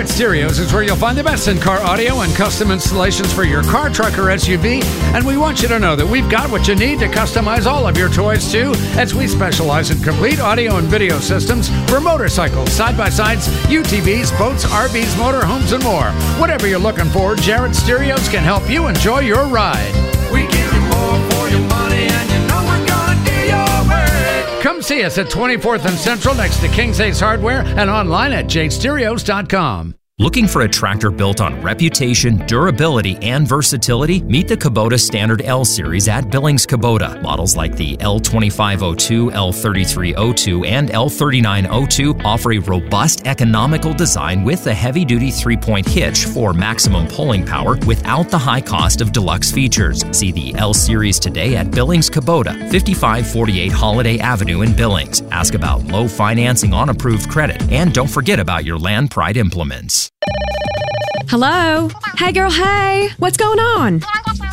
Jarrett Stereos is where you'll find the best in-car audio and custom installations for your car, truck, or SUV. And we want you to know that we've got what you need to customize all of your toys, too, as we specialize in complete audio and video systems for motorcycles, side-by-sides, UTVs, boats, RVs, motorhomes, and more. Whatever you're looking for, Jarrett Stereos can help you enjoy your ride. We give you more for your money, and you know we're gonna do your work. Come see us at 24th and Central next to King's Ace Hardware and online at jstereos.com. Looking for a tractor built on reputation, durability, and versatility? Meet the Kubota Standard L Series at Billings Kubota. Models like the L2502, L3302, and L3902 offer a robust, economical design with a heavy-duty 3-point hitch for maximum pulling power without the high cost of deluxe features. See the L Series today at Billings Kubota, 5548 Holiday Avenue in Billings. Ask about low financing on approved credit, and don't forget about your Land Pride implements. Hello? Hey, girl, hey! What's going on?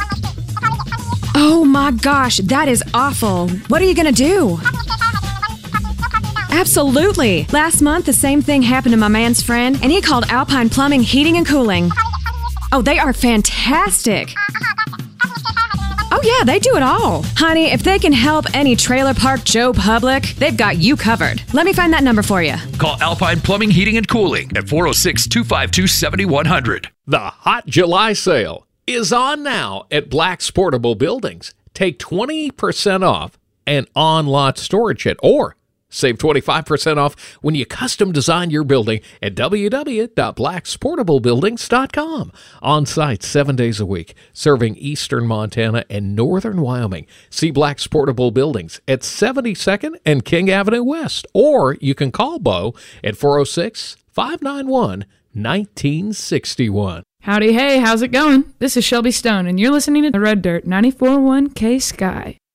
Oh my gosh, that is awful. What are you gonna do? Absolutely. Last month, the same thing happened to my man's friend, and he called Alpine Plumbing, Heating, and Cooling. Oh, they are fantastic. Oh yeah, they do it all. Honey, if they can help any trailer park Joe Public, they've got you covered. Let me find that number for you. Call Alpine Plumbing, Heating, and Cooling at 406-252-7100. The Hot July sale is on now at Black's Portable Buildings. Take 20% off and on-lot storage kit, or save 25% off when you custom design your building at www.blacksportablebuildings.com. On site 7 days a week, serving eastern Montana and northern Wyoming. See Black's Portable Buildings at 72nd and King Avenue West, or you can call Bo at 406-591-1961. Howdy, hey, how's it going? This is Shelby Stone, and you're listening to Red Dirt 94.1 K Sky.